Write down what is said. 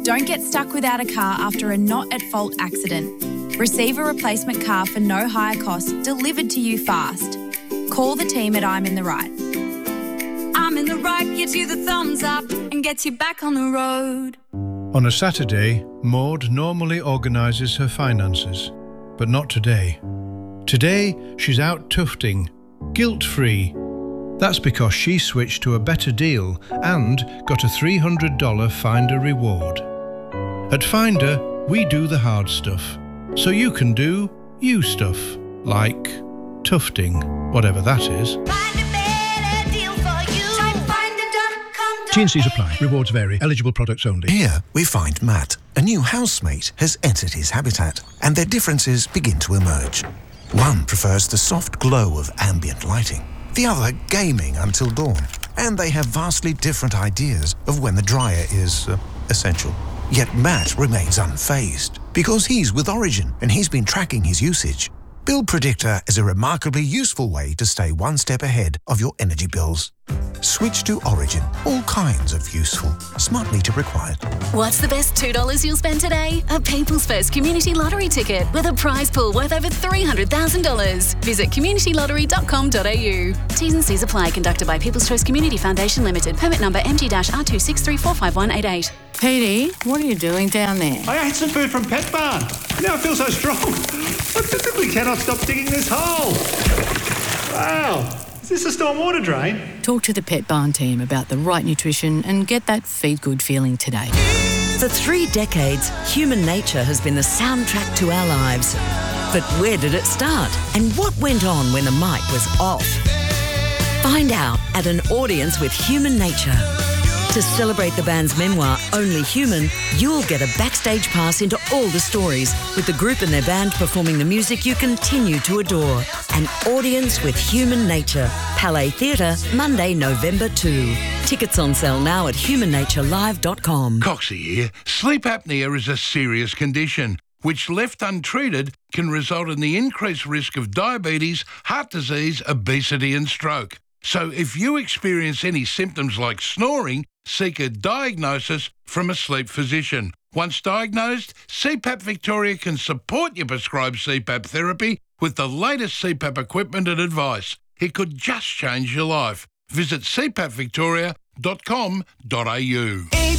Don't get stuck without a car after a not-at-fault accident. Receive a replacement car for no higher cost delivered to you fast. Call the team at I'm in the Right. I'm in the Right gives you the thumbs up and gets you back on the road. On a Saturday, Maud normally organises her finances, but not today. Today, she's out tufting, guilt-free. That's because she switched to a better deal and got a $300 Finder reward. At Finder, we do the hard stuff, so you can do you stuff, like tufting, whatever that is. Find a better deal for you. Try Finder.com.au. T&Cs apply. Rewards vary. Eligible products only. Here we find Matt. A new housemate has entered his habitat, and their differences begin to emerge. One prefers the soft glow of ambient lighting, the other gaming until dawn, and they have vastly different ideas of when the dryer is essential. Yet Matt remains unfazed because he's with Origin and he's been tracking his usage. Bill Predictor is a remarkably useful way to stay one step ahead of your energy bills. Switch to Origin. All kinds of useful. Smart meter required. What's the best $2 you'll spend today? A People's First Community Lottery ticket with a prize pool worth over $300,000. Visit communitylottery.com.au. T's and C's apply. Conducted by People's Choice Community Foundation Limited. Permit number MG-R263451188. Petey, what are you doing down there? I ate some food from Pet Barn. Now I feel so strong. I physically cannot stop digging this hole. Wow. Is this a storm water drain? Talk to the Pet Barn team about the right nutrition and get that feed good feeling today. For 3 decades, human nature has been the soundtrack to our lives. But where did it start? And what went on when the mic was off? Find out at an audience with Human Nature. To celebrate the band's memoir, Only Human, you'll get a backstage pass into all the stories, with the group and their band performing the music you continue to adore. An audience with Human Nature. Palais Theatre, Monday, November 2. Tickets on sale now at humannaturelive.com. Coxie here. Sleep apnea is a serious condition, which left untreated can result in the increased risk of diabetes, heart disease, obesity and stroke. So if you experience any symptoms like snoring, seek a diagnosis from a sleep physician. Once diagnosed, CPAP Victoria can support your prescribed CPAP therapy with the latest CPAP equipment and advice. It could just change your life. Visit cpapvictoria.com.au.